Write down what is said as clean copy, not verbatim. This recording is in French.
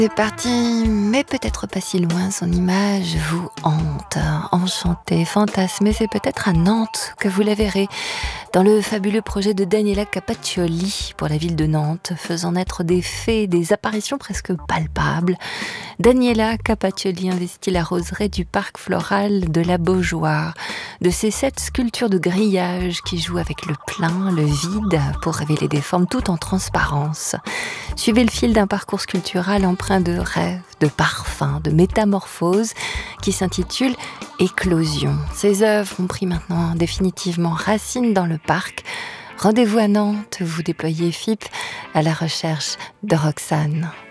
C'est parti, mais peut-être pas si loin, son image vous hante, enchantée, fantasmée, c'est peut-être à Nantes que vous la verrez, dans le fabuleux projet de Daniela Capaccioli pour la ville de Nantes, faisant naître des fées, des apparitions presque palpables. Daniela Capaccioli investit la roseraie du parc floral de la Beaujoire, de ces 7 sculptures de grillage qui jouent avec le plein, le vide, pour révéler des formes tout en transparence. Suivez le fil d'un parcours sculptural empreint de rêves, de parfums, de métamorphoses, qui s'intitule Éclosion. Ces œuvres ont pris maintenant définitivement racine dans le parc. Rendez-vous à Nantes, vous déployez FIP à la recherche de Roxane.